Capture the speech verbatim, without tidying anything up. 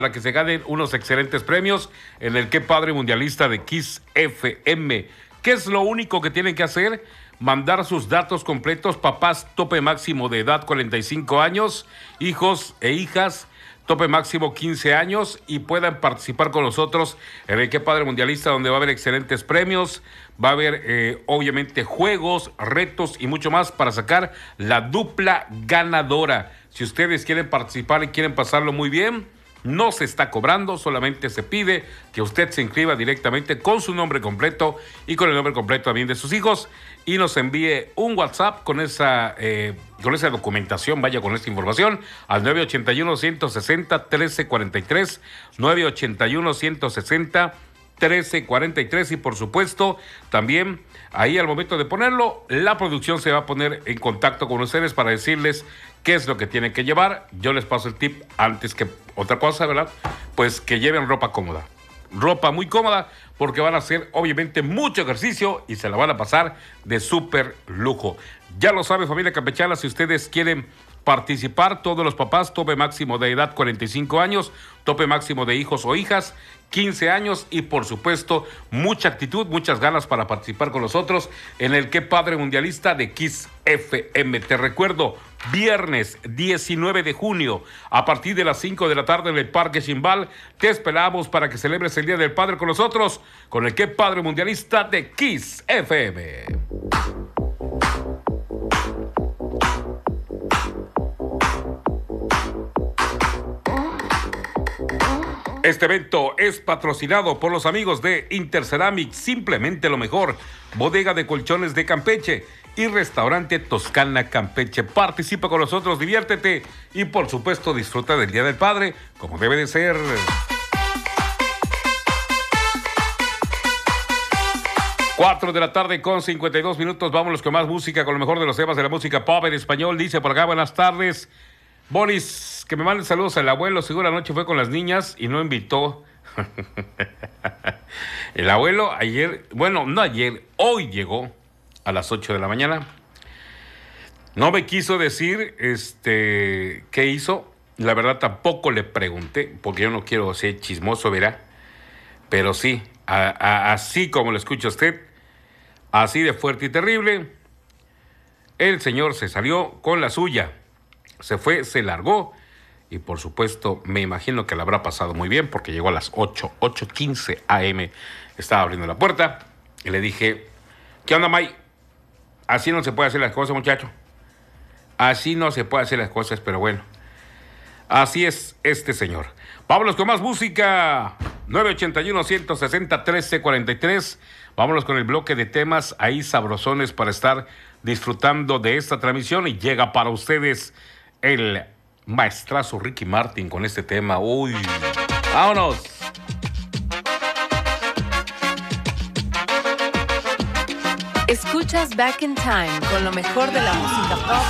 para que se ganen unos excelentes premios en el Qué Padre Mundialista de Kiss F M. ¿Qué es lo único que tienen que hacer? Mandar sus datos completos, papás, tope máximo de edad cuarenta y cinco años, hijos e hijas, tope máximo quince años, y puedan participar con nosotros en el Qué Padre Mundialista, donde va a haber excelentes premios, va a haber eh, obviamente juegos, retos y mucho más para sacar la dupla ganadora. Si ustedes quieren participar y quieren pasarlo muy bien, no se está cobrando, solamente se pide que usted se inscriba directamente con su nombre completo y con el nombre completo también de sus hijos, y nos envíe un WhatsApp con esa, eh, con esa documentación, vaya, con esta información, al nueve ochenta y uno, ciento sesenta, trece cuarenta y tres, nueve ochenta y uno, ciento sesenta, trece cuarenta y tres, y por supuesto también ahí al momento de ponerlo, la producción se va a poner en contacto con ustedes para decirles qué es lo que tienen que llevar. Yo les paso el tip antes que otra cosa, ¿verdad? Pues que lleven ropa cómoda, ropa muy cómoda, porque van a hacer obviamente mucho ejercicio y se la van a pasar de súper lujo. Ya lo sabe, familia campechana, si ustedes quieren participar, todos los papás, tope máximo de edad cuarenta y cinco años, tope máximo de hijos o hijas quince años, y por supuesto mucha actitud, muchas ganas para participar con nosotros en el Qué Padre Mundialista de Kiss F M. Te recuerdo, viernes diecinueve de junio a partir de las cinco de la tarde en el Parque Chimbal, te esperamos para que celebres el Día del Padre con nosotros con el Qué Padre Mundialista de Kiss F M. Este evento es patrocinado por los amigos de Interceramic, simplemente lo mejor, bodega de colchones de Campeche y restaurante Toscana Campeche. Participa con nosotros, diviértete y por supuesto disfruta del Día del Padre como debe de ser. Cuatro de la tarde con cincuenta y dos minutos, vámonos con más música, con lo mejor de los temas de la música pop en español. Dice por acá, buenas tardes, Boris, que me manden saludos al abuelo, seguro anoche fue con las niñas y no invitó. El abuelo ayer, bueno, no ayer, hoy llegó a las ocho de la mañana. No me quiso decir este qué hizo, la verdad tampoco le pregunté, porque yo no quiero ser chismoso, verá. Pero sí, a, a, así como lo escucha usted, así de fuerte y terrible, el señor se salió con la suya. Se fue, se largó, y por supuesto me imagino que le habrá pasado muy bien, porque llegó a las ocho, ocho quince a eme, estaba abriendo la puerta y le dije, ¿qué onda, May? Así no se puede hacer las cosas, muchacho. Así no se puede hacer las cosas, pero bueno, así es este señor. Vámonos con más música. Nueve ochenta y uno, ciento sesenta, trece cuarenta y tres. Vámonos con el bloque de temas ahí sabrosones para estar disfrutando de esta transmisión, y llega para ustedes el maestrazo Ricky Martin con este tema. Uy, vámonos. Escuchas Back in Time con lo mejor de la música pop